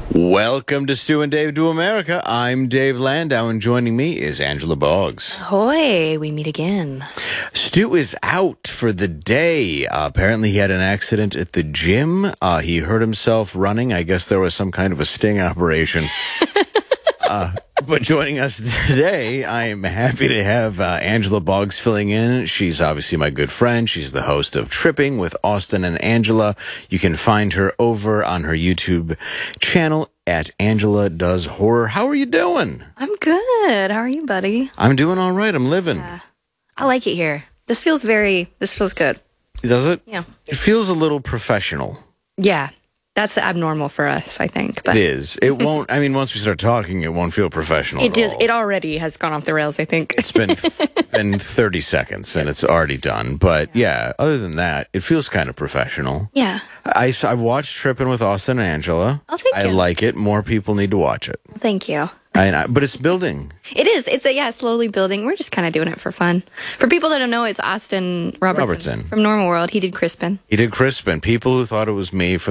Welcome to Stu and Dave Do America. I'm Dave Landau, and joining me is Angela Boggs. Ahoy, we meet again. Stu is out for the day. Apparently, he had an accident at the gym. He hurt himself running. I guess there was some kind of a sting operation. But joining us today, I am happy to have Angela Boggs filling in. She's obviously my good friend. She's the host of Tripping with Austin and Angela. You can find her over on her YouTube channel at Angela Does Horror. How are you doing? I'm good. How are you, buddy? I'm doing all right. I'm living. I like it here. This feels good. Does it? Yeah. It feels a little professional. Yeah. That's abnormal for us, I think. But It is. It won't, I mean, once we start talking, it won't feel professional it at is. all. It already has gone off the rails, I think. It's been 30 seconds and it's already done. But yeah, other than that, it feels kind of professional. Yeah. I've watched Tripping with Austin and Angela. Oh, thank I you. like it. More people need to watch it. Thank you. But it's building. It is. It's slowly building. We're just kind of doing it for fun. For people that don't know, it's Austin Robertson. Robertson. From Normal World. He did Crispin. He did Crispin. People who thought it was me, for